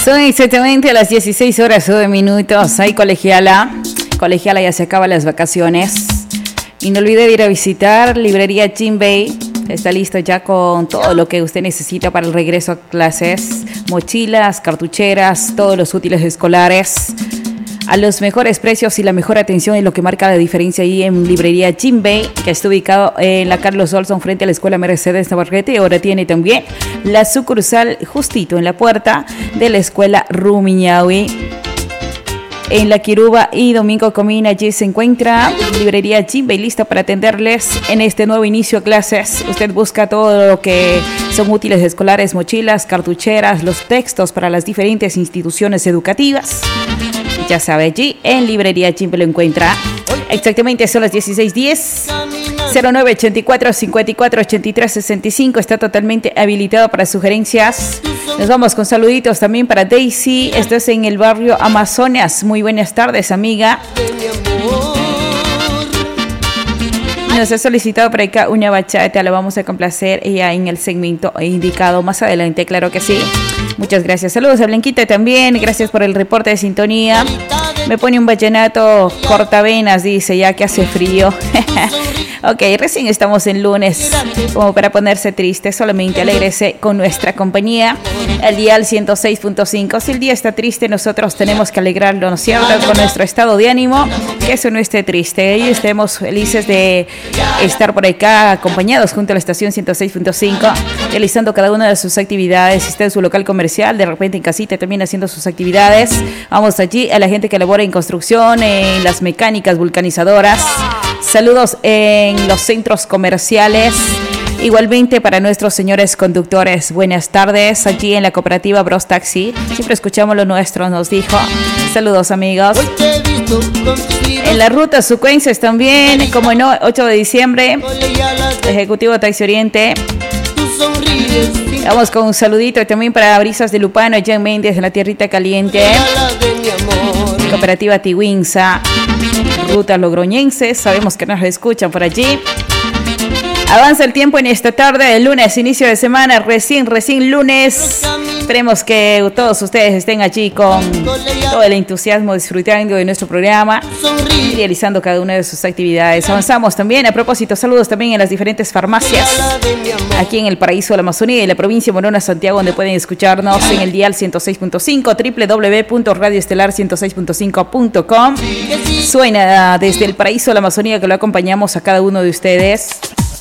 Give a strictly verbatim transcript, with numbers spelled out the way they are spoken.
Son exactamente a las dieciséis horas nueve minutos. Hay colegiala. Colegiala ya se acaban las vacaciones. Y no olvide de ir a visitar Librería Jinbei. Está listo ya con todo lo que usted necesita para el regreso a clases. Mochilas, cartucheras, todos los útiles escolares. A los mejores precios y la mejor atención es lo que marca la diferencia ahí en Librería Jinbei, que está ubicado en la Carlos Olson frente a la Escuela Mercedes Navarrete. Y ahora tiene también la sucursal justito en la puerta de la Escuela Rumiñahui. En La Quiruba y Domingo Comín, allí se encuentra Librería Jinbei lista para atenderles en este nuevo inicio de clases. Usted busca todo lo que son útiles escolares, mochilas, cartucheras, los textos para las diferentes instituciones educativas. Ya sabe, allí en Librería Jinbei lo encuentra. Exactamente son las dieciséis diez. cero nueve ochenta y cuatro cincuenta y cuatro ochenta y tres sesenta y cinco está totalmente habilitado para sugerencias. Nos vamos con saluditos también para Daisy. Estás en el barrio Amazonas. Muy buenas tardes, amiga. Nos ha solicitado por acá una bachata. La vamos a complacer ya en el segmento indicado más adelante, claro que sí. Muchas gracias. Saludos a Blanquita también. Gracias por el reporte de sintonía. Me pone un vallenato cortavenas, dice, ya que hace frío. Ok, recién estamos en lunes, como para ponerse triste, solamente alégrese con nuestra compañía. El dial ciento seis punto cinco. Si el día está triste, nosotros tenemos que alegrarlo, ¿no es cierto? Con nuestro estado de ánimo, que eso no esté triste. Y estemos felices de estar por acá, acompañados junto a la estación ciento seis punto cinco, realizando cada una de sus actividades. Si está en su local comercial, de repente en casita también haciendo sus actividades. Vamos allí a la gente que labora en construcción, en las mecánicas vulcanizadoras. Saludos en los centros comerciales. Igualmente para nuestros señores conductores, buenas tardes. Aquí en la cooperativa Bros Taxi, siempre escuchamos lo nuestro, nos dijo. Saludos, amigos. En la ruta Sucuenses también, como no, ocho de diciembre, Ejecutivo Taxi Oriente. Vamos con un saludito también para Brisas de Lupano, Jan Méndez de la Tierrita Caliente. Cooperativa Tiwinsa, Ruta Logroñenses, sabemos que nos escuchan por allí. Avanza el tiempo en esta tarde de lunes, inicio de semana, recién, recién lunes. Esperemos que todos ustedes estén allí con todo el entusiasmo, disfrutando de nuestro programa y realizando cada una de sus actividades. Avanzamos también, a propósito, saludos también en las diferentes farmacias aquí en el Paraíso de la Amazonía y la provincia de Morona, Santiago, donde pueden escucharnos en el dial ciento seis punto cinco, doble u doble u doble u punto radio estelar ciento seis punto cinco punto com. Suena desde el Paraíso de la Amazonía, que lo acompañamos a cada uno de ustedes.